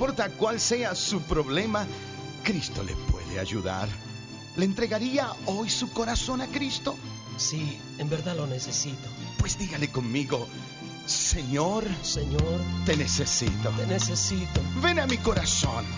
importa cuál sea su problema, Cristo le puede ayudar. ¿Le entregaría hoy su corazón a Cristo? Sí, en verdad lo necesito. Pues dígale conmigo: Señor, Señor, te necesito. te necesito. Ven a mi corazón.